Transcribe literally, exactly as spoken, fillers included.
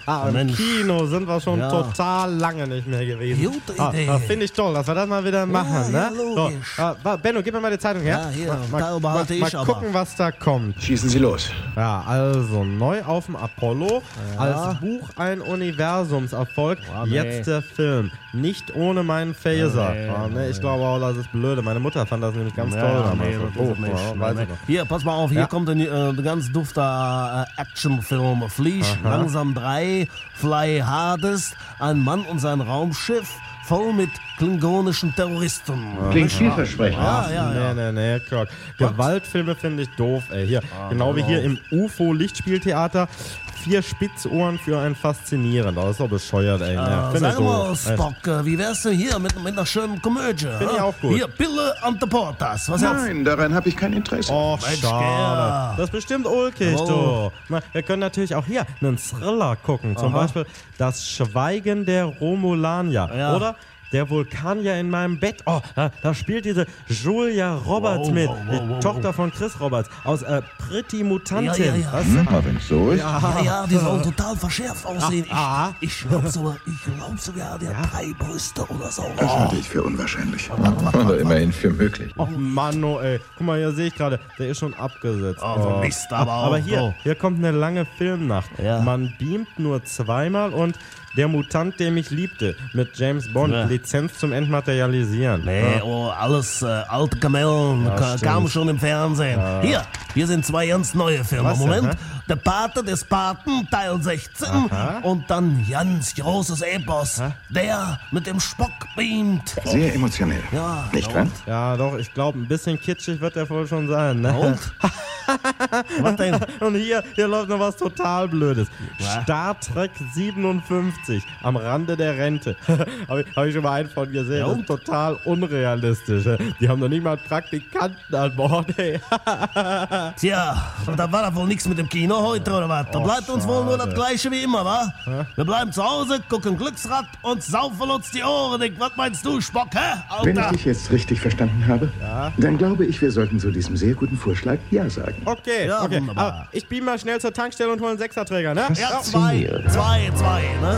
Im Mensch. Kino sind wir schon Ja. total lange nicht mehr gewesen. Gute Ah, Idee. das finde ich toll, dass wir das mal wieder machen. ja, ne? logisch. So, ah, Benno, gib mir mal die Zeitung her. Ja, hier, mal, da behalte mal, ich mal aber. gucken, was da kommt. Schießen Sie los. Ja, also neu auf dem Apollo, als Buch ein Universumserfolg, Oh, nee. jetzt der Film. Nicht ohne meinen Phaser. Oh, nee, Ah, ne, oh, ich glaube auch, das ist blöde. Meine Mutter fand das nämlich ganz toll Ja, damals. nee, das Oh, ist es nicht. ja, weiß ich noch. Hier, pass mal auf, hier Ja. kommt ein, äh, ein ganz dufter äh, Actionfilm. Flieg langsam drei, Fly Hardest, ein Mann und sein Raumschiff voll mit klingonischen Terroristen. Klingt vielversprechend. Ja, ja, ja. Nee, nee, nee, Kirk. Gewaltfilme finde ich doof, ey. Hier, genau wie hier im U F O-Lichtspieltheater. Vier Spitzohren für ein Faszinierend. Das ist doch bescheuert, ey. Ne? Äh, Finde ich sag mal, doof. Spock, äh, wie wär's denn hier mit, mit einer schönen Komödie? Find ich hä? auch gut. Hier, Pille und the Portas. Was hältst du? Nein, daran habe ich kein Interesse. Oh, Mensch, schade. Gerda. Das ist bestimmt ulkig, Oh. du. Na, wir können natürlich auch hier einen Thriller gucken. Zum Aha. Beispiel Das Schweigen der Romulanier. Ja. Oder Der Vulkanier in meinem Bett. Oh, da, da spielt diese Julia Roberts Wow, mit. wow, wow, die wow, Tochter von Chris Roberts aus äh, Pretty Mutantin. Ja, ja, ja. Was? Aber wenn es so ist. Ja, ja, die sollen total verschärft aussehen. Ah, ah. Ich, ich glaube sogar, ich glaub sogar, der hat drei Brüste oder so. Das halte ich für unwahrscheinlich. Oder immerhin für möglich. Oh Mann, oh ey. Guck mal, hier sehe ich gerade, der ist schon abgesetzt. Also Mist, aber auch. Aber hier, so. hier kommt eine lange Filmnacht. Ja. Man beamt nur zweimal und Der Mutant, der mich liebte, mit James Bond. Ja. Lizenz zum Entmaterialisieren. Nee, oh, alles äh, alte Kamellen, Ja, ka- stimmt. kam schon im Fernsehen. Hier, hier sind zwei ganz neue Filme. Was denn, Moment, hä? Der Pate des Paten, Teil sechzehn. Aha. Und dann ganz großes Epos, der mit dem Spock beamt. Sehr emotionell. Ja, Nicht na wahr? Ja, doch, ich glaube, ein bisschen kitschig wird der wohl schon sein. Ne? Und? Was denn? Und hier, hier läuft noch was total Blödes. Was? Star Trek siebenundfünfzig, am Rande der Rente. Habe ich, hab ich schon mal einen von gesehen. Ja, Das und? ist total unrealistisch. Die haben noch nicht mal Praktikanten an Bord. Ey. Tja, da war da wohl nichts mit dem Kino heute, oder was? Da Oh, bleibt uns wohl nur schade. das Gleiche wie immer, wa? Wir bleiben zu Hause, gucken Glücksrad und saufen uns die Ohren. dick. Was meinst du, Spock, hä? Wenn ich Alter! dich jetzt richtig verstanden habe, dann glaube ich, wir sollten zu diesem sehr guten Vorschlag Ja sagen. Okay, Ja, okay. wunderbar. Aber ich beam mal schnell zur Tankstelle und hole einen Sechserträger, ne? Ja, zwei, zwei, zwei, ne?